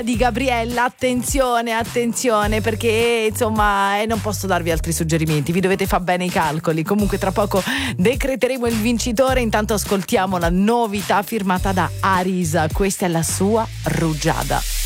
di Gabriella, attenzione, perché insomma non posso darvi altri suggerimenti, vi dovete fare bene i calcoli. Comunque tra poco decreteremo il vincitore, intanto ascoltiamo la novità firmata da Arisa, questa è la sua Rugiada.